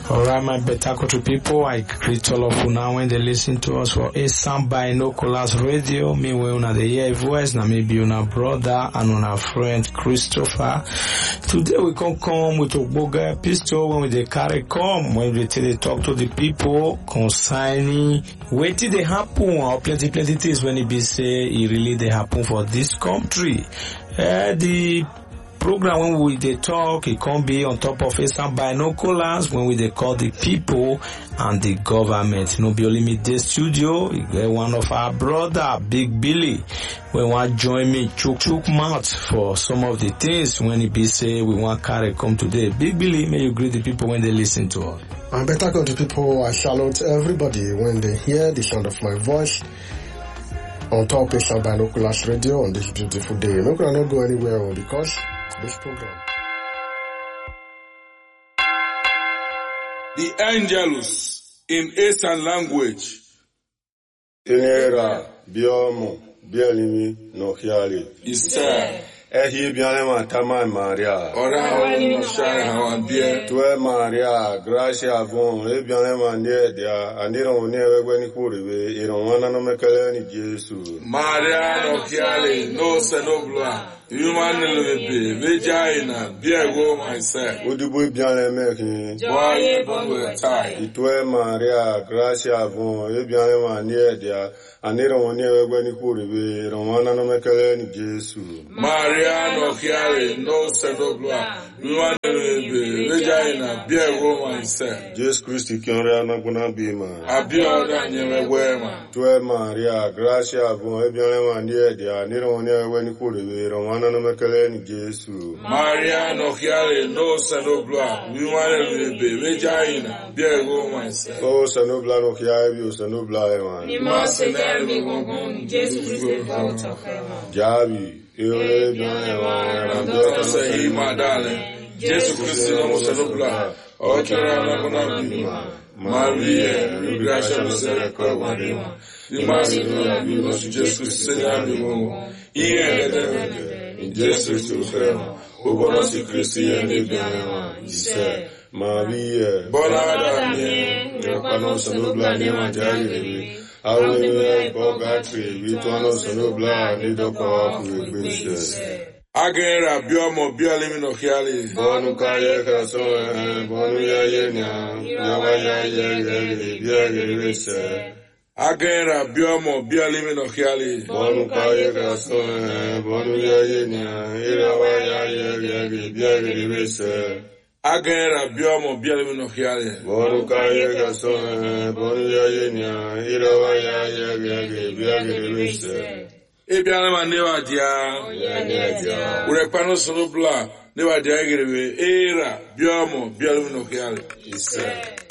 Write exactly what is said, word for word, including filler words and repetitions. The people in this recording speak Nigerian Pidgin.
Alright, my better country people, I greet all of you now when they listen to us for a sound by Binoculars Radio. Me we una the hear voice, na me be una brother and una friend Christopher. Today we can come with a boga pistol when we dey carry come, when we tell they talk to the people concerning what did they happen or plenty plenty things when it be say it really they happen for this country. Uh, the program when we they talk, it can be on top of it some binoculars when we they call the people and the government. No be only me this studio, one of our brother, Big Billy, we want join me chook chook mouth for some of the things when it be say we want carry come today. Big Billy, may you greet the people when they listen to us. I'm better going to people. I salute everybody when they hear the sound of my voice on top of some binoculars radio on this beautiful day. I'm not gonna go anywhere because this program. The Angelus in Eastern language. Tenera, Biomo, Bielimi, Nohiali. Isa. Ehi Bianema Tama Maria. Ora no share hawan bie. Tue Maria, Gracia Von, E Bianema Nedia, and they don't never when you could be, you don't want to make any Jesus. Maria no Kiali, no Senobla. Human lebe, vagina, biego myself. Would you be Bianema? Boy, bongo tie. Tue Maria, Gracia Von, E Bianema Nedia, and they don't never when you could be, you don't want to make any Jesus. Maria no Kiali, no Senobla. Human lebe, vagina, biego myself. Jesus Christ, you can't run be man. Abioda nyeme wema. Tue Maria, Gracia Von, E Bianema Nedia, and they don't never when you could be, you don't Maria no Kiale, no Sanobla, we want to be vagina, biego myself. Oh, Sanobla no Kiabi, Sanobla, you must say, Jesus Christ, Javi, you don't say, my darling, Jesus Christ, no Sanobla, or Carana, Maria, you gracious, you must be Jesus Christ. In Jesus to hell, who was a Christian, he said, Maria, Bonada, Panos and Nobla, Nema Jaggy, I will be Bogatry, Vitonos and Nobla, Nido Power, Agera, Biomo, Biolimino Hiali, Bonukaya, Caso, Bonuya Yena, Yawaya, Yaggy, Agera biomo bialimi no hiali. Bonu kaya kaso, bonu ya yenya, irawa ya yegi biagi rese. Agera biomo bialimi no hiali. Bonu kaya kaso, bonu ya yenya, irawa ya yegi biagi rese. Ebiana manewa dia. Urepano sonobla newa dia gerebe era biomo bialimi no hiali. Ise.